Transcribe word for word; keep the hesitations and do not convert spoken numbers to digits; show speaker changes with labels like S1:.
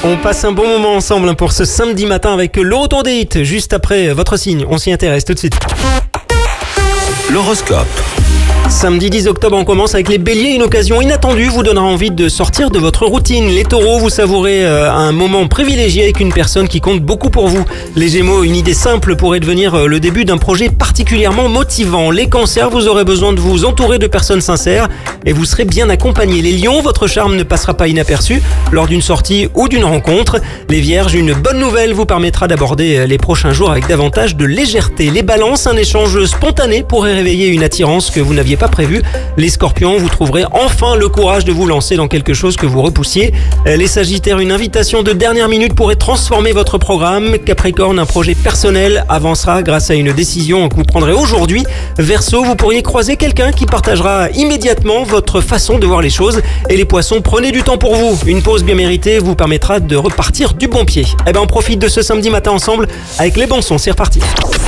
S1: On passe un bon moment ensemble pour ce samedi matin avec le retour des hits. Juste après votre signe, on s'y intéresse tout de suite.
S2: L'horoscope.
S1: Samedi dix octobre, on commence avec les béliers. Une occasion inattendue vous donnera envie de sortir de votre routine. Les taureaux, vous savourez euh, un moment privilégié avec une personne qui compte beaucoup pour vous. Les gémeaux, une idée simple pourrait devenir euh, le début d'un projet particulièrement motivant. Les cancers, vous aurez besoin de vous entourer de personnes sincères et vous serez bien accompagnés. Les lions, votre charme ne passera pas inaperçu lors d'une sortie ou d'une rencontre. Les vierges, une bonne nouvelle vous permettra d'aborder les prochains jours avec davantage de légèreté. Les balances, un échange spontané pourrait réveiller une attirance que vous n'aviez pas prévu. Les scorpions, vous trouverez enfin le courage de vous lancer dans quelque chose que vous repoussiez. Les sagittaires, une invitation de dernière minute pourrait transformer votre programme. Capricorne, un projet personnel avancera grâce à une décision que vous prendrez aujourd'hui. Verseau, vous pourriez croiser quelqu'un qui partagera immédiatement votre façon de voir les choses. Et les poissons, prenez du temps pour vous. Une pause bien méritée vous permettra de repartir du bon pied. Eh ben, on profite de ce samedi matin ensemble avec les bons sons. C'est reparti.